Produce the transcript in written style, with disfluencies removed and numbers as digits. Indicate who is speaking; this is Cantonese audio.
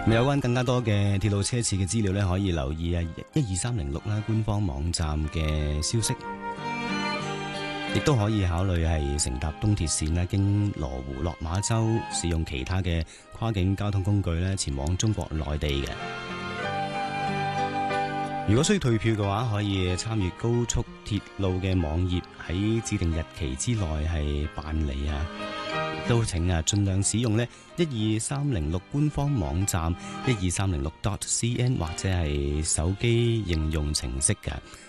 Speaker 1: 有關更加多嘅鐵路車次嘅資料咧，可以留意12306啦官方網站嘅消息，亦都可以考慮係乘搭東鐵線啦，經羅湖、落馬洲，使用其他嘅跨境交通工具咧，前往中國內地嘅。如果需要退票嘅話，可以參與高速鐵路嘅網頁，喺指定日期之內係辦理啊。都請盡量使用呢12306官方網站12306.cn 或者係手機應用程式嘅。